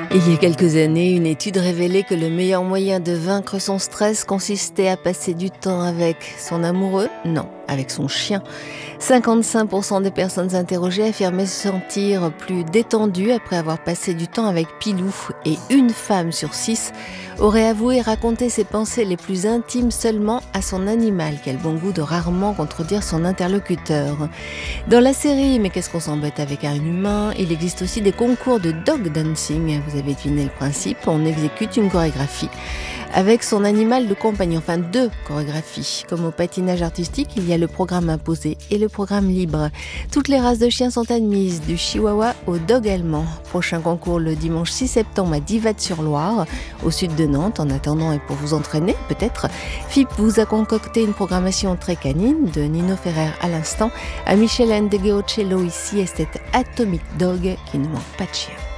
Il y a quelques années, une étude révélait que le meilleur moyen de vaincre son stress consistait à passer du temps avec son amoureux, non, avec son chien. 55% des personnes interrogées affirmaient se sentir plus détendues après avoir passé du temps avec Pilou. Et une femme sur 6 aurait avoué raconter ses pensées les plus intimes seulement à son animal. Quel bon goût de rarement contredire son interlocuteur. Dans la série « Mais qu'est-ce qu'on s'embête avec un humain ?», il existe aussi des concours de dog dancing. Vous avez deviné le principe, on exécute une chorégraphie avec son animal de compagnie, enfin 2 chorégraphies. Comme au patinage artistique, il y a le programme imposé et le programme libre. Toutes les races de chiens sont admises, du chihuahua au dog allemand. Prochain concours le dimanche 6 septembre à Divatte-sur-Loire, au sud de Nantes. En attendant et pour vous entraîner, peut-être, FIP vous a concocté une programmation très canine, de Nino Ferrer à l'instant, à Michel Ndegeocello ici, et cet Atomic Dog qui ne manque pas de chien.